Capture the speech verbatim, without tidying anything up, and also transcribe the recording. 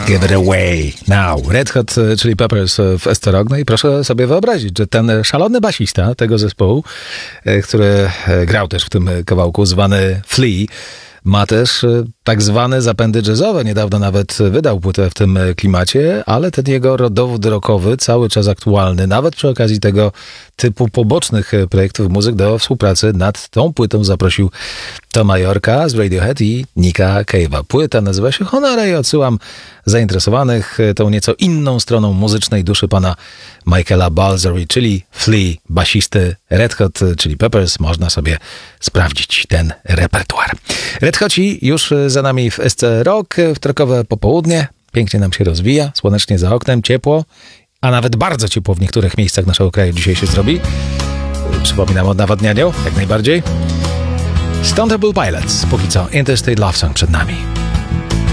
Give it away now. Red Hot Chili Peppers w S C Rock. No i proszę sobie wyobrazić, że ten szalony basista tego zespołu, który grał też w tym kawałku, zwany Flea, ma też tak zwane zapędy jazzowe. Niedawno nawet wydał płytę w tym klimacie, ale ten jego rodowód rockowy cały czas aktualny, nawet przy okazji tego typu pobocznych projektów muzyk do współpracy nad tą płytą zaprosił Toma Yorka z Radiohead i Nicka Cave'a. Płyta nazywa się Honora i odsyłam zainteresowanych tą nieco inną stroną muzycznej duszy pana Michaela Balzery, czyli Flea, basisty Red Hot Chili Peppers. Można sobie sprawdzić ten repertuar. Red Hoci już za nami w S C Rock, wtorkowe popołudnie. Pięknie nam się rozwija, słonecznie za oknem, ciepło, a nawet bardzo ciepło w niektórych miejscach naszego kraju dzisiaj się zrobi. Przypominam o nawadnianiu, jak najbardziej. Stone Temple Pilots, póki co Interstate Love Song przed nami.